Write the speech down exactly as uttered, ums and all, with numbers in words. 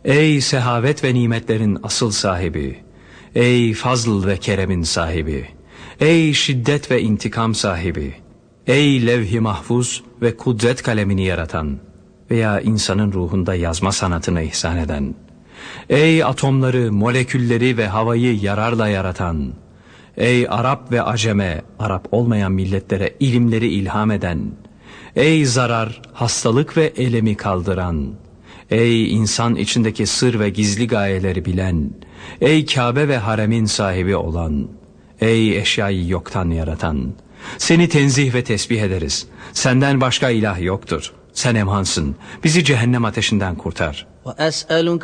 Ey sehavet ve nimetlerin asıl sahibi, ey fazl ve keremin sahibi, ey şiddet ve intikam sahibi, ey levh-i mahfuz ve kudret kalemini yaratan veya insanın ruhunda yazma sanatını ihsan eden, ey atomları, molekülleri ve havayı yararla yaratan, ey Arap ve Aceme, Arap olmayan milletlere ilimleri ilham eden, ey zarar, hastalık ve elemi kaldıran, ey insan içindeki sır ve gizli gayeleri bilen, ey Kabe ve haremin sahibi olan, ey eşyayı yoktan yaratan, seni tenzih ve tesbih ederiz. Senden başka ilah yoktur. Sen emhansın. Bizi cehennem ateşinden kurtar. وَأَسْأَلُكَ